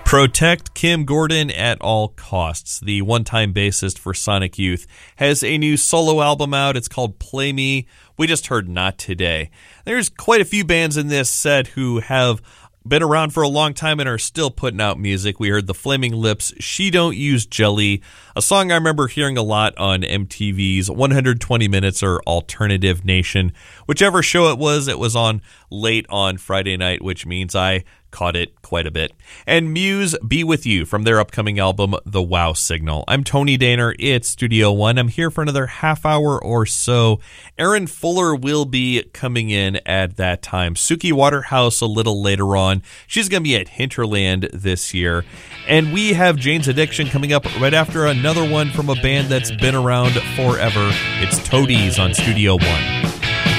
Protect Kim Gordon at all costs. The one-time bassist for Sonic Youth has a new solo album out. It's called Play Me. We just heard Not Today. There's quite a few bands in this set who have been around for a long time and are still putting out music. We heard the Flaming Lips, She Don't Use Jelly, a song I remember hearing a lot on MTV's 120 Minutes or Alternative Nation. Whichever show it was on late on Friday night, which means I caught it quite a bit. And Muse, Be With You from their upcoming album, The Wow Signal. I'm Tony Daner. It's Studio One. I'm here for another half hour or so. Aaron Fuller will be coming in at that time. Suki Waterhouse a little later on. She's going to be at Hinterland this year. And we have Jane's Addiction coming up right after another one from a band that's been around forever. It's Toadies on Studio One.